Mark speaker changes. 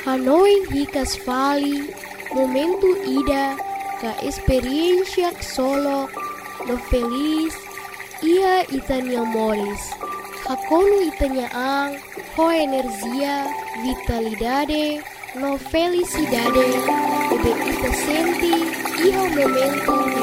Speaker 1: Hanoi hikas fali, momento ida, ka experiencia solo, no feliz, ia itania moris. Hakonu itania ang, ho energia, vitalidade, no felicidade, ebe ita senti, iha momento